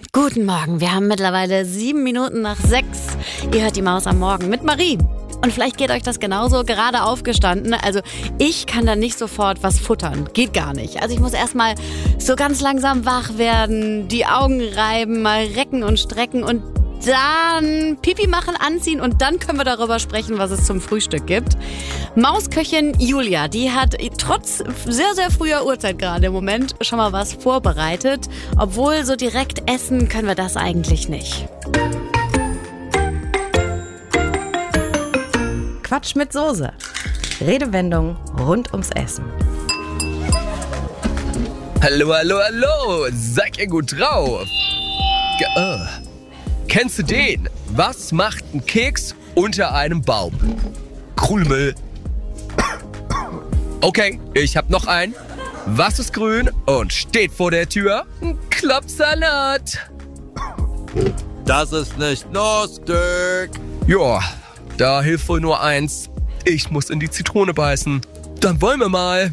Guten Morgen, wir haben mittlerweile 7 Minuten nach 6. Ihr hört die Maus am Morgen mit Marie. Und vielleicht geht euch das genauso, gerade aufgestanden. Also ich kann da nicht sofort was futtern, geht gar nicht. Also ich muss erstmal so ganz langsam wach werden, die Augen reiben, mal recken und strecken und dann Pipi machen, anziehen und dann können wir darüber sprechen, was es zum Frühstück gibt. Mausköchin Julia, die hat trotz sehr, sehr früher Uhrzeit gerade im Moment schon mal was vorbereitet. Obwohl so direkt essen können wir das eigentlich nicht. Quatsch mit Soße. Redewendungen rund ums Essen. Hallo, hallo, hallo. Seid ihr gut drauf? Kennst du den? Was macht ein Keks unter einem Baum? Krümel. Okay, ich hab noch einen. Was ist grün und steht vor der Tür? Ein Klappsalat. Das ist nicht lustig. Ja, da hilft wohl nur eins. Ich muss in die Zitrone beißen. Dann wollen wir mal.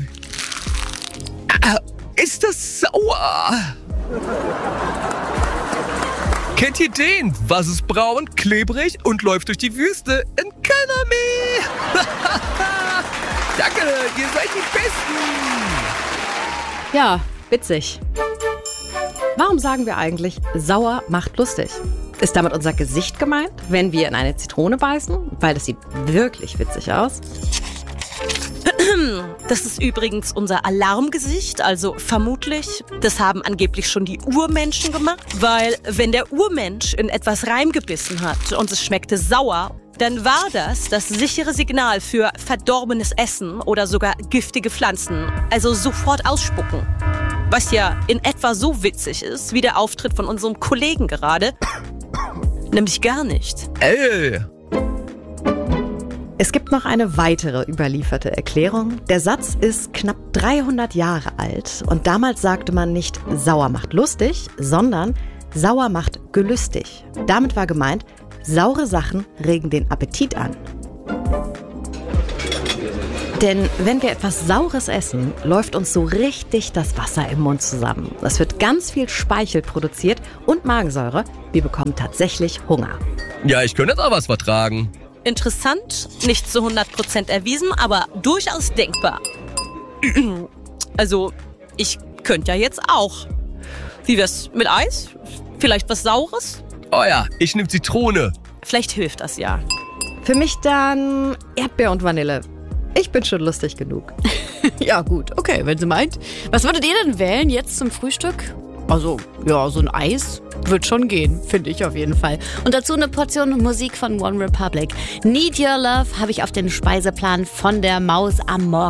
Ist das sauer? Kennt ihr den? Was ist braun, klebrig und läuft durch die Wüste? Ein Kanami! Danke, ihr seid die Besten! Ja, witzig. Warum sagen wir eigentlich, sauer macht lustig? Ist damit unser Gesicht gemeint, wenn wir in eine Zitrone beißen? Weil das sieht wirklich witzig aus. Das ist übrigens unser Alarmgesicht, also vermutlich, das haben angeblich schon die Urmenschen gemacht, weil wenn der Urmensch in etwas reingebissen hat und es schmeckte sauer, dann war das sichere Signal für verdorbenes Essen oder sogar giftige Pflanzen, also sofort ausspucken. Was ja in etwa so witzig ist, wie der Auftritt von unserem Kollegen gerade, nämlich gar nicht. Es gibt noch eine weitere überlieferte Erklärung. Der Satz ist knapp 300 Jahre alt und damals sagte man nicht sauer macht lustig, sondern sauer macht gelüstig. Damit war gemeint, saure Sachen regen den Appetit an. Denn wenn wir etwas Saures essen, läuft uns so richtig das Wasser im Mund zusammen. Es wird ganz viel Speichel produziert und Magensäure. Wir bekommen tatsächlich Hunger. Ja, ich könnte jetzt auch was vertragen. Interessant, nicht zu 100% erwiesen, aber durchaus denkbar. Also, ich könnte ja jetzt auch. Wie wär's mit Eis? Vielleicht was Saures? Oh ja, ich nehme Zitrone. Vielleicht hilft das ja. Für mich dann Erdbeer und Vanille. Ich bin schon lustig genug. Ja gut, okay, wenn sie meint. Was würdet ihr denn wählen jetzt zum Frühstück? Also, ja, so ein Eis wird schon gehen, finde ich auf jeden Fall. Und dazu eine Portion Musik von One Republic. Need Your Love habe ich auf den Speiseplan von der Maus am Morgen.